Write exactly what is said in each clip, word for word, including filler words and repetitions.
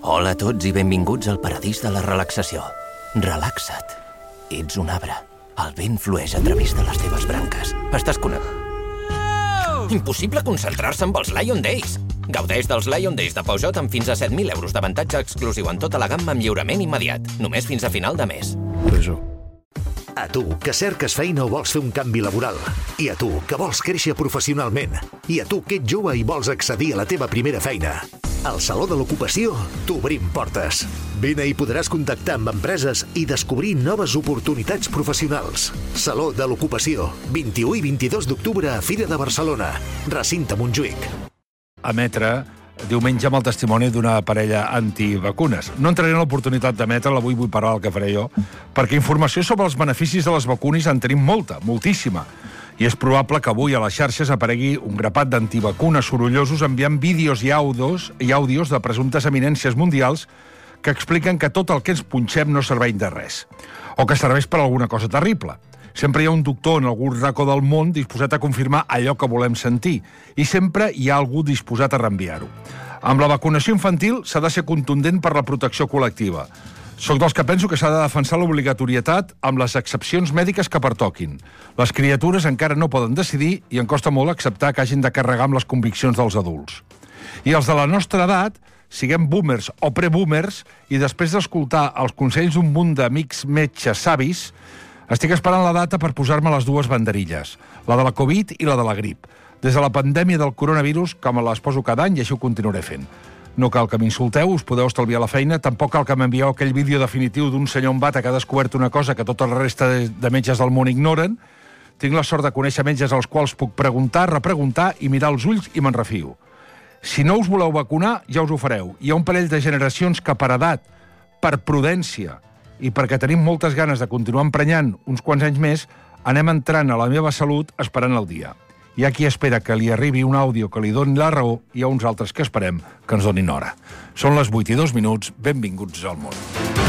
Hola a tots i benvinguts al paradís de la relaxació. Relaxa't. Ets un arbre. El vent flueix a través de les teves branques. Estàs connectat. Impossible concentrar-se amb els Lion Days. Gaudeix dels Lion Days de Peugeot amb fins a set mil euros d'avantatge exclusiu en tota la gamma amb lliurament immediat. Només fins a final de mes. Peugeot. A tu, que cerques feina o vols fer un canvi laboral. I a tu, que vols créixer professionalment. I a tu, que ets jove i vols accedir a la teva primera feina. Al Saló de l'Ocupació t'obrim portes. Vine i podràs contactar amb empreses i descobrir noves oportunitats professionals. Saló de l'Ocupació, vint-i-u i vint-i-dos d'octubre a Fira de Barcelona. Recinte Montjuïc. Emetre diumenge amb el testimoni d'una parella antivacunes. No entraré en l'oportunitat d'emetre-la, avui vull parlar del que faré jo, perquè informació sobre els beneficis de les vacunes en tenim molta, moltíssima. I és probable que avui a les xarxes aparegui un grapat d'antivacunes sorollosos enviant vídeos i àudios, i àudios de presumptes eminències mundials que expliquen que tot el que ens punxem no serveix de res, o que serveix per alguna cosa terrible. Sempre hi ha un doctor en algun racó del món disposat a confirmar allò que volem sentir, i sempre hi ha algú disposat a reenviar-ho. Amb la vacunació infantil s'ha de ser contundent per la protecció col·lectiva. Soc dels que penso que s'ha de defensar l'obligatorietat amb les excepcions mèdiques que pertoquin. Les criatures encara no poden decidir i em costa molt acceptar que hagin de carregar amb les conviccions dels adults. I els de la nostra edat, siguem boomers o pre-boomers, i després d'escoltar els consells d'un munt d'amics metges savis, estic esperant la data per posar-me les dues banderilles, la de la Covid i la de la grip. Des de la pandèmia del coronavirus, que me les poso cada any i així ho continuaré fent. No cal que m'insulteu, us podeu estalviar la feina, tampoc cal que m'envieu aquell vídeo definitiu d'un senyor amb bata que ha descobert una cosa que tota la resta de metges del món ignoren. Tinc la sort de conèixer metges als quals puc preguntar, repreguntar i mirar els ulls i me'n refio. Si no us voleu vacunar, ja us ho fareu. Hi ha un parell de generacions que per edat, per prudència i perquè tenim moltes ganes de continuar emprenyant uns quants anys més, anem entrant a la meva salut esperant el dia. Hi ha qui espera que li arribi un àudio que li doni la raó i hi ha uns altres que esperem que ens donin hora. Són les vuit i dos minuts, benvinguts al món.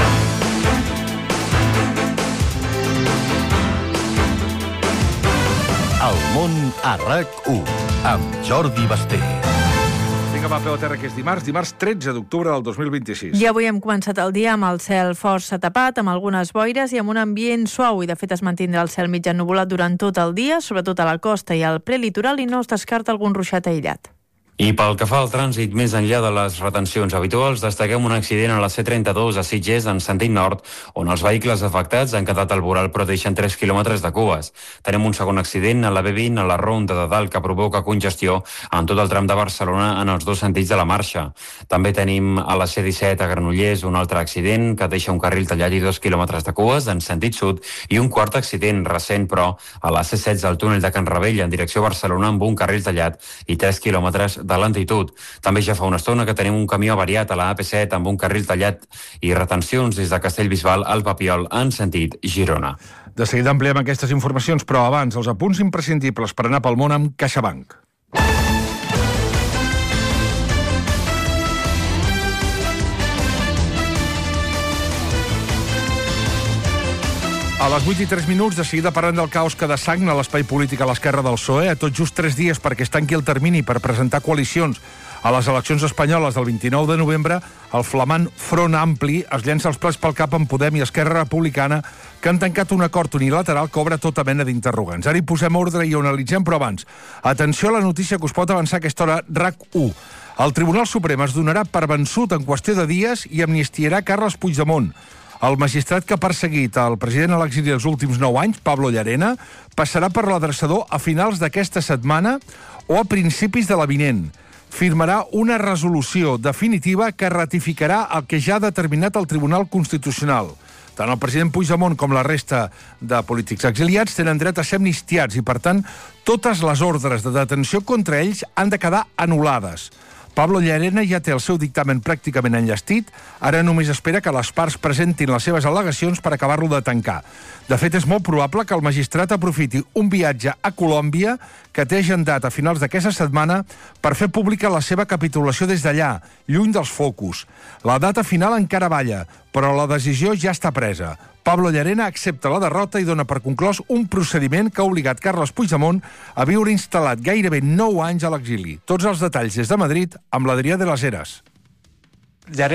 El món a RAC u, amb Jordi Basté. Vinga, va, peu a terra, que és dimarts, dimarts tretze d'octubre del dos mil vint-i-sis. I avui hem començat el dia amb el cel força tapat, amb algunes boires i amb un ambient suau, i de fet es mantindrà el cel mig ennuvolat durant tot el dia, sobretot a la costa i al prelitoral, i no es descarta algun ruixat aïllat. I pel que fa al trànsit, més enllà de les retencions habituals, destaquem un accident a la C trenta-dos a Sitges en sentit nord, on els vehicles afectats han quedat al voral però deixen tres quilòmetres de cues. Tenim un segon accident a la B vint a la Ronda de Dalt que provoca congestió en tot el tram de Barcelona en els dos sentits de la marxa. També tenim a la C disset a Granollers un altre accident que deixa un carril tallat i dos quilòmetres de cues en sentit sud, i un quart accident recent però a la C setze al túnel de Can Ravell en direcció a Barcelona amb un carril tallat i tres quilòmetres de lentitud. També ja fa una estona que tenim un camió avariat a la A P set amb un carril tallat i retencions des de Castellbisbal al Papiol en sentit Girona. De seguida ampliem aquestes informacions, però abans els apunts imprescindibles per anar pel món amb CaixaBank. A les vuit i tres minuts, de seguida parlem del caos que dessagna l'espai polític a l'esquerra del P S O E, a tot just tres dies perquè es tanqui el termini per presentar coalicions a les eleccions espanyoles del vint-i-nou de novembre, el flamant Front Ampli es llença els plats pel cap amb Podem i Esquerra Republicana, que han tancat un acord unilateral que obre tota mena d'interrogants. Ara hi posem ordre i ho analitzem, però abans, atenció a la notícia que us pot avançar a aquesta hora RAC u. El Tribunal Suprem es donarà per vençut en qüestió de dies i amnistiarà Carles Puigdemont. El magistrat que ha perseguit el president a l'exili els últims nou anys, Pablo Llarena, passarà per l'adreçador a finals d'aquesta setmana o a principis de la vinent. Firmarà una resolució definitiva que ratificarà el que ja ha determinat el Tribunal Constitucional. Tant el president Puigdemont com la resta de polítics exiliats tenen dret a ser amnistiats i, per tant, totes les ordres de detenció contra ells han de quedar anul·lades. Pablo Llarena ja té el seu dictamen pràcticament enllestit, ara només espera que les parts presentin les seves al·legacions per acabar-lo de tancar. De fet, és molt probable que el magistrat aprofiti un viatge a Colòmbia que té agendat a finals d'aquesta setmana per fer pública la seva capitulació des d'allà, lluny dels focus. La data final encara balla, però la decisió ja està presa. Pablo Llarena accepta la derrota i dona per conclòs un procediment que ha obligat Carles Puigdemont a viure instal·lat gairebé nou anys a l'exili. Tots els detalls des de Madrid amb l'Adrià de las Heras.